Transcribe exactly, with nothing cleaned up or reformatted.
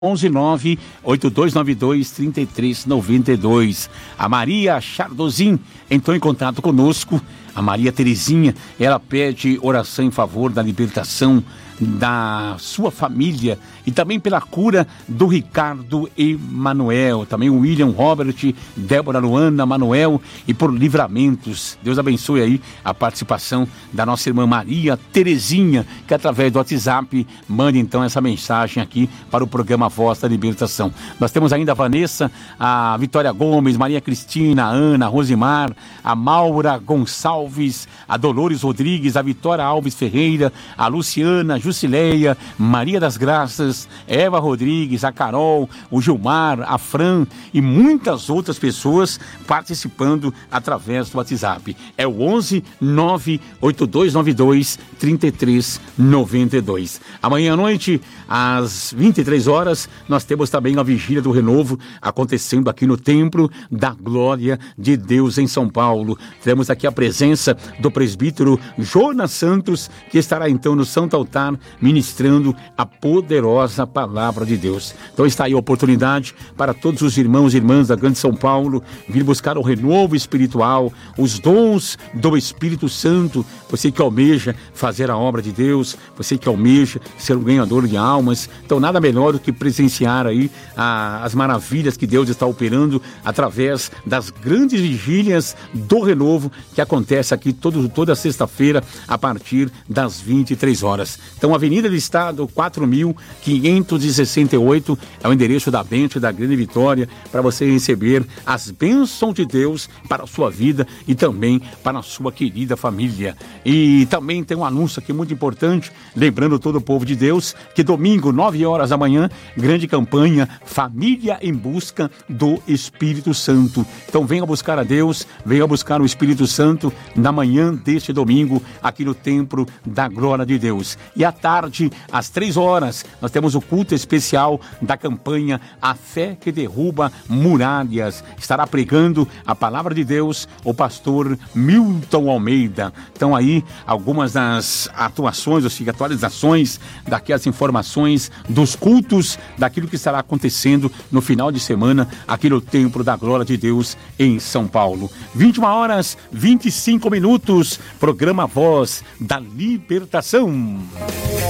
onze nove oito dois nove dois três três nove dois. A Maria Chardozin entrou em contato conosco. A Maria Terezinha, ela pede oração em favor da libertação da sua família e também pela cura do Ricardo Emanuel, também o William Robert, Débora Luana, Manuel, e por livramentos. Deus abençoe aí a participação da nossa irmã Maria Terezinha, que através do WhatsApp manda então essa mensagem aqui para o programa Voz da Libertação. Nós temos ainda a Vanessa, a Vitória Gomes, Maria Cristina, a Ana, a Rosimar, a Maura Gonçalves, a Dolores Rodrigues, a Vitória Alves Ferreira, a Luciana, a Jusileia, Maria das Graças, Eva Rodrigues, a Carol, o Gilmar, a Fran e muitas outras pessoas participando através do WhatsApp. É o onze nove oito dois nove dois três três nove dois. Amanhã à noite, às vinte e três horas, nós temos também a Vigília do Renovo acontecendo aqui no Templo da Glória de Deus em São Paulo. Teremos aqui a presença do presbítero Jonas Santos, que estará então no Santo Altar ministrando a poderosa palavra de Deus. Então está aí a oportunidade para todos os irmãos e irmãs da Grande São Paulo vir buscar o renovo espiritual, os dons do Espírito Santo. Você que almeja fazer a obra de Deus, você que almeja ser um ganhador de almas, então nada melhor do que presenciar aí a, as maravilhas que Deus está operando através das grandes vigílias do renovo que acontece aqui todo, toda sexta-feira a partir das vinte e três horas. Então, Avenida do Estado, quatro mil quinhentos e sessenta e oito, é o endereço da bênção da Grande Vitória, para você receber as bênçãos de Deus para a sua vida e também para a sua querida família. E também tem um anúncio aqui muito importante, lembrando todo o povo de Deus, que domingo, nove horas da manhã, grande campanha Família em Busca do Espírito Santo. Então, venha buscar a Deus, venha buscar o Espírito Santo na manhã deste domingo, aqui no Templo da Glória de Deus. E à tarde, às três horas, nós temos o culto especial da campanha A Fé que Derruba Muralhas. Estará pregando a palavra de Deus o pastor Milton Almeida. Então aí, algumas das atuações, ou seja, atualizações daquelas informações dos cultos, daquilo que estará acontecendo no final de semana aqui no Templo da Glória de Deus em São Paulo. vinte e uma horas, vinte e cinco minutos, programa Voz da Libertação.